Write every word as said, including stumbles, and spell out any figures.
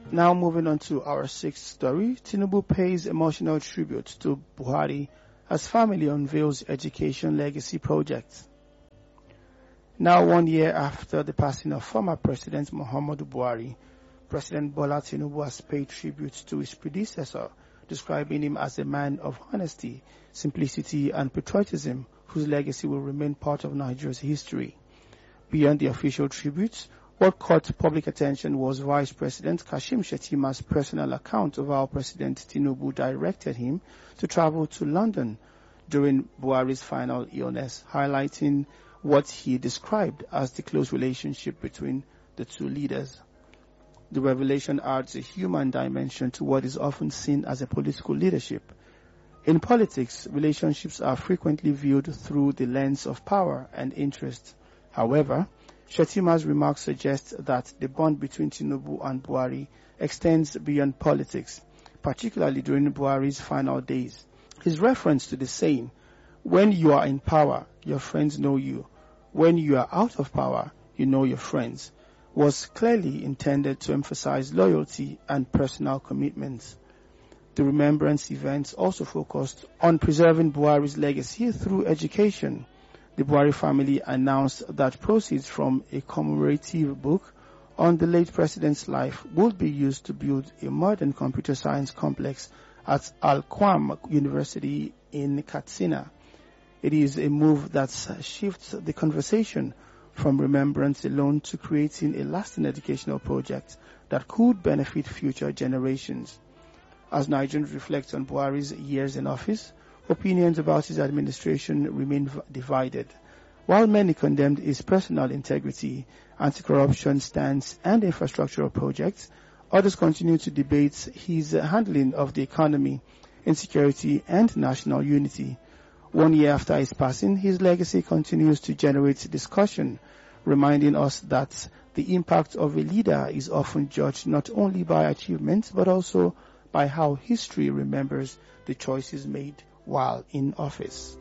Now moving on to our sixth story, Tinubu pays emotional tribute to Buhari as family unveils education legacy project. Now one year after the passing of former President Muhammadu Buhari, President Bola Tinubu has paid tribute to his predecessor, describing him as a man of honesty, simplicity and patriotism whose legacy will remain part of Nigeria's history. Beyond the official tributes, what caught public attention was Vice President Kashim Shettima's personal account of how President Tinubu directed him to travel to London during Buhari's final illness, highlighting what he described as the close relationship between the two leaders. The revelation adds a human dimension to what is often seen as a political leadership. In politics, relationships are frequently viewed through the lens of power and interest. However, Shettima's remarks suggest that the bond between Tinubu and Buhari extends beyond politics, particularly during Buhari's final days. His reference to the saying, "When you are in power, your friends know you. When you are out of power, you know your friends," was clearly intended to emphasize loyalty and personal commitments. The remembrance events also focused on preserving Buhari's legacy through education. The Buhari family announced that proceeds from a commemorative book on the late president's life would be used to build a modern computer science complex at Al-Quam University in Katsina. It is a move that shifts the conversation from remembrance alone to creating a lasting educational project that could benefit future generations. As Nigerians reflect on Buhari's years in office, opinions about his administration remain divided. While many condemned his personal integrity, anti-corruption stance, and infrastructural projects, others continue to debate his handling of the economy, insecurity, and national unity. One year after his passing, his legacy continues to generate discussion, reminding us that the impact of a leader is often judged not only by achievements but also by how history remembers the choices made while in office.